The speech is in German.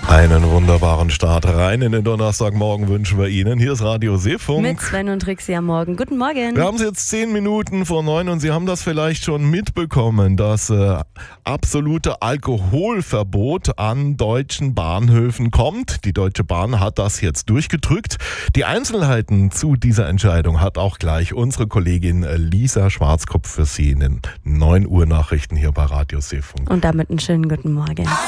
Einen wunderbaren Start rein in den Donnerstagmorgen wünschen wir Ihnen. Hier ist Radio Seefunk. Mit Sven und Trixie am Morgen. Guten Morgen. Wir haben es jetzt 10 Minuten vor 9 und Sie haben das vielleicht schon mitbekommen. Das absolute Alkoholverbot an deutschen Bahnhöfen kommt. Die Deutsche Bahn hat das jetzt durchgedrückt. Die Einzelheiten zu dieser Entscheidung hat auch gleich unsere Kollegin Lisa Schwarzkopf für Sie in den 9 Uhr Nachrichten hier bei Radio Seefunk. Und damit einen schönen guten Morgen.